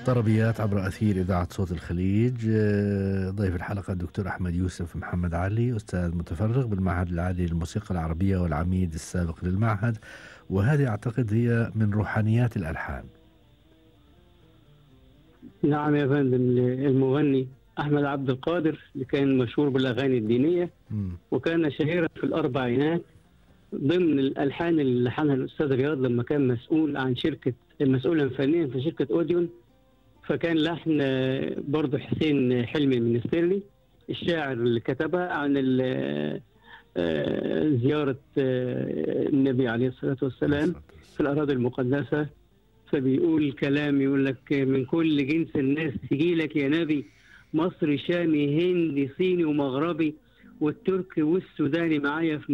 طربيات عبر أثير إذاعة صوت الخليج. ضيف الحلقة الدكتور أحمد يوسف محمد علي، أستاذ متفرغ بالمعهد العالي للموسيقى العربية والعميد السابق للمعهد، وهذه أعتقد هي من روحانيات الألحان. نعم يا فندم، المغني أحمد عبد القادر اللي كان مشهور بالأغاني الدينية وكان شهيرا في الأربعينات. ضمن الألحان اللي لحنها الأستاذ رياض لما كان مسؤولا فنيا في شركة أوديون، فكان لحن برضه حسين حلمي من السري الشاعر اللي كتبها عن زيارة النبي عليه الصلاة والسلام في الأراضي المقدسة. فبيقول كلام يقول لك: من كل جنس الناس تجيلك يا نبي، مصري شامي هندي صيني ومغربي، والتركي والسوداني معايا في